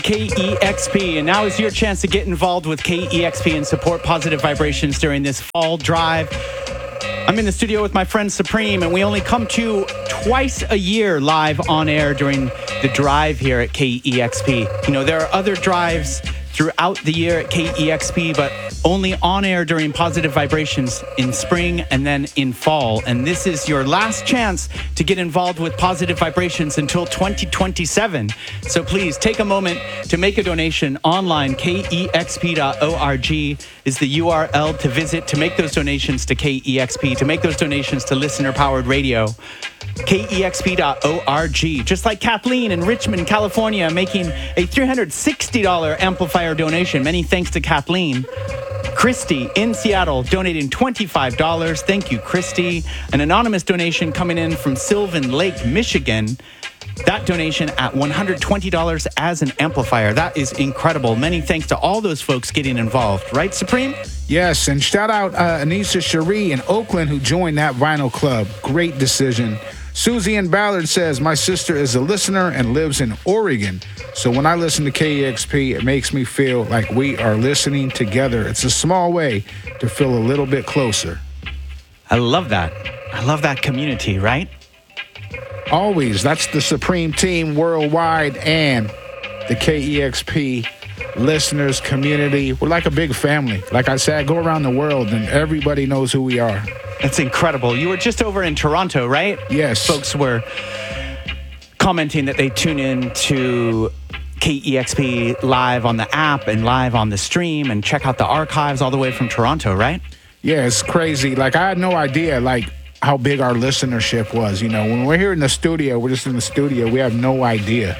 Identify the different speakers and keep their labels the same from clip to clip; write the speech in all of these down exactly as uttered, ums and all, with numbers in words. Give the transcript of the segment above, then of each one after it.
Speaker 1: K E X P, and now is your chance to get involved with K E X P and support positive vibrations during this fall drive. I'm in the studio with my friend Supreme, and we only come to you twice a year live on air during the drive here at K E X P. You know, there are other drives throughout the year at K E X P, but only on air during positive vibrations in spring and then in fall. And this is your last chance to get involved with positive vibrations until twenty twenty-seven. So please take a moment to make a donation online. K E X P dot org is the U R L to visit to make those donations to K E X P, to make those donations to listener-powered radio. K E X P dot org. Just like Kathleen in Richmond, California, making a three hundred sixty dollars amplifier donation. Many thanks to Kathleen. Christy in Seattle donating twenty-five dollars. Thank you, Christy. An anonymous donation coming in from Sylvan Lake, Michigan. That donation at one hundred twenty dollars as an amplifier. That is incredible. Many thanks to all those folks getting involved. Right, Supreme?
Speaker 2: Yes, and shout out uh, Anissa Cherie in Oakland who joined that vinyl club. Great decision. Susie in Ballard says, my sister is a listener and lives in Oregon. So when I listen to K E X P, it makes me feel like we are listening together. It's a small way to feel a little bit closer.
Speaker 1: I love that. I love that community, right?
Speaker 2: Always. That's the Supreme Team worldwide and the K E X P listeners community. We're like a big family. Like I said, I go around the world and everybody knows who we are.
Speaker 1: That's incredible. You were just over in Toronto, right?
Speaker 2: Yes.
Speaker 1: Folks were commenting that they tune in to K E X P live on the app and live on the stream and check out the archives all the way from Toronto, right?
Speaker 2: Yeah, it's crazy. Like, I had no idea, like, how big our listenership was. You know, when we're here in the studio, we're just in the studio, we have no idea.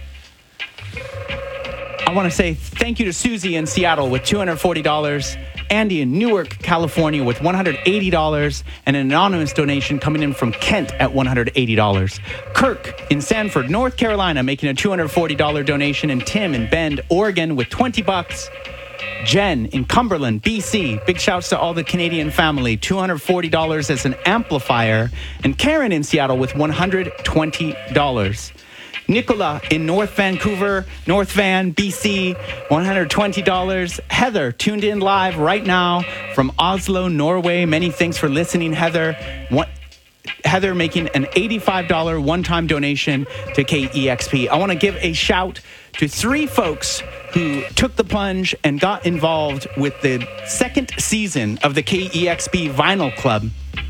Speaker 1: I want to say thank you to Susie in Seattle with two hundred forty dollars. Andy in Newark, California with one hundred eighty dollars, and an anonymous donation coming in from Kent at one hundred eighty dollars. Kirk in Sanford, North Carolina, making a two hundred forty dollars donation, and Tim in Bend, Oregon with twenty bucks. Jen in Cumberland, B C, big shouts to all the Canadian family, two hundred forty dollars as an amplifier, and Karen in Seattle with one hundred twenty dollars. Nicola in North Vancouver, North Van, B C, one hundred twenty dollars. Heather tuned in live right now from Oslo, Norway. Many thanks for listening, Heather. One, Heather making an eighty-five dollars one-time donation to K E X P. I want to give a shout to three folks who took the plunge and got involved with the second season of the K E X P Vinyl Club.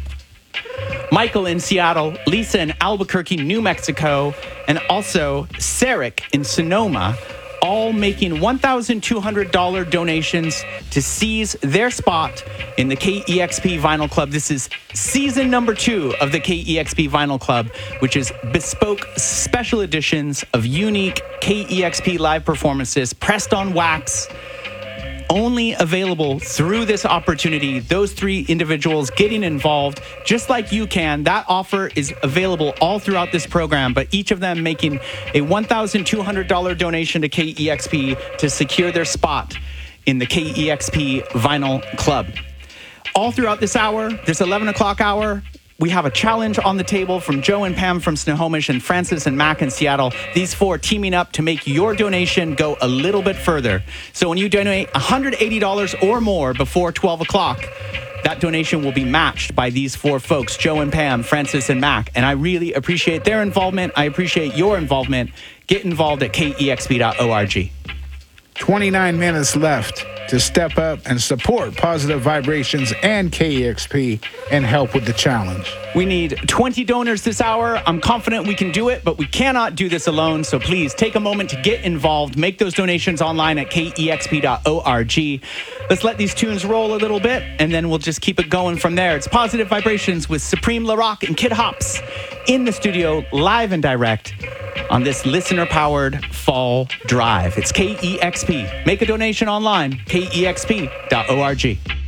Speaker 1: Michael in Seattle, Lisa in Albuquerque, New Mexico, and also Sarek in Sonoma, all making one thousand two hundred dollars donations to seize their spot in the K E X P Vinyl Club. This is season number two of the K E X P Vinyl Club, which is bespoke special editions of unique K E X P live performances pressed on wax. Only available through this opportunity, those three individuals getting involved, just like you can. That offer is available all throughout this program, but each of them making a one thousand two hundred dollars donation to K E X P to secure their spot in the K E X P Vinyl Club. All throughout this hour, this eleven o'clock hour, we have a challenge on the table from Joe and Pam from Snohomish and Francis and Mac in Seattle. These four teaming up to make your donation go a little bit further. So when you donate one hundred eighty dollars or more before twelve o'clock, that donation will be matched by these four folks, Joe and Pam, Francis and Mac. And I really appreciate their involvement. I appreciate your involvement. Get involved at K E X P dot org.
Speaker 2: twenty-nine minutes left to step up and support Positive Vibrations and K E X P and help with the challenge.
Speaker 1: We need twenty donors this hour. I'm confident we can do it, but we cannot do this alone. So please take a moment to get involved. Make those donations online at K E X P dot org. Let's let these tunes roll a little bit, and then we'll just keep it going from there. It's Positive Vibrations with Supreme LaRock and Kid Hops in the studio, live and direct, on this listener-powered fall drive. It's K E X P. Make a donation online, K E X P dot org.